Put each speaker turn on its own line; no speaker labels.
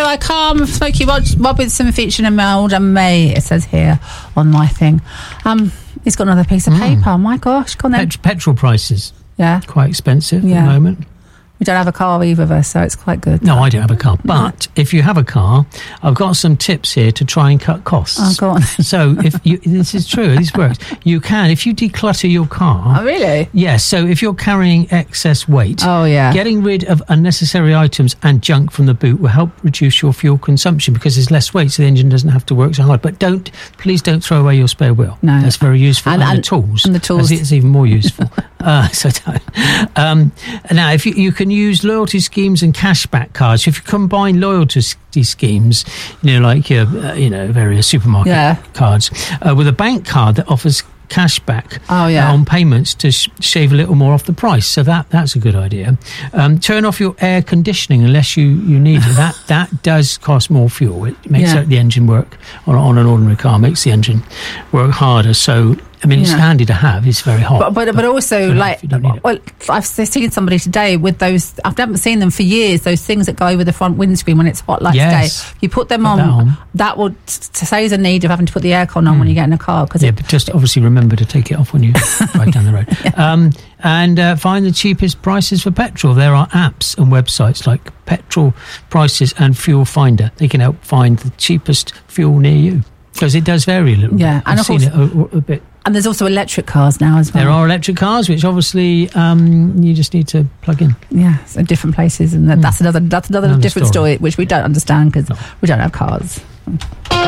I come. Smokey Robinson featuring Imelda May, it says here on my thing. He's got another piece of paper. My gosh, go on then.
Petrol prices.
Yeah.
Quite expensive at the moment.
We don't have a car either of us, so it's quite good.
No, I don't have a car. But if you have a car, I've got some tips here to try and cut costs.
Oh, go on.
So this is true, this works. You can, if you declutter your car.
Oh, really?
Yes, so if you're carrying excess weight,
getting
rid of unnecessary items and junk from the boot will help reduce your fuel consumption because there's less weight, so the engine doesn't have to work so hard. But please don't throw away your spare wheel.
No.
That's very useful. And the tools.
And the tools.
It's even more useful. So don't. Now, if you can use loyalty schemes and cashback cards. If you combine loyalty schemes, like your various supermarket cards, with a bank card that offers cashback on payments to shave a little more off the price. So that's a good idea. Turn off your air conditioning unless you need it. That does cost more fuel. It makes the engine work on an ordinary car, makes the engine work harder. So it's handy to have. It's very hot.
But also, I've seen somebody today with those. I haven't seen them for years. Those things that go over the front windscreen when it's hot like today. You put them on. That will save the need of having to put the aircon on when you get in a car. But
just obviously remember to take it off when you drive down the road. And find the cheapest prices for petrol. There are apps and websites like Petrol Prices and Fuel Finder. They can help find the cheapest fuel near you because it does vary a little bit.
And
I've seen it a bit.
And there's also electric cars now as well.
There are electric cars, which obviously you just need to plug in.
Yeah, so different places, and that's another different story, which we don't understand because we don't have cars.